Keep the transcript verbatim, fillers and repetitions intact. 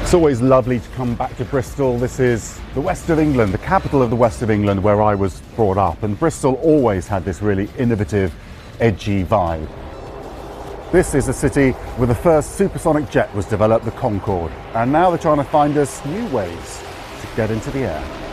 It's always lovely to come back to Bristol. This is the west of England, the capital of the west of England, where I was brought up. And Bristol always had this really innovative, edgy vibe. This is a city where the first supersonic jet was developed, the Concorde. And now they're trying to find us new ways to get into the air.